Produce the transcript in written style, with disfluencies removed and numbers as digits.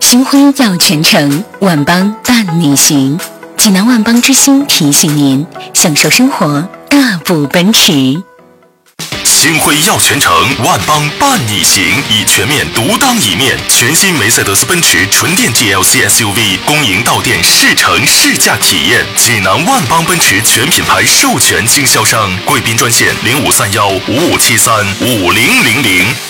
星辉耀全城，万邦伴你行。济南万邦之星提醒您，享受生活，大步奔驰。 星辉耀全城，万邦伴你行，以全面独当一面。全新梅赛德斯奔驰纯电 GLC SUV 恭迎到店试乘试驾体验。济南万邦奔驰全品牌授权经销商，贵宾专线053155735000。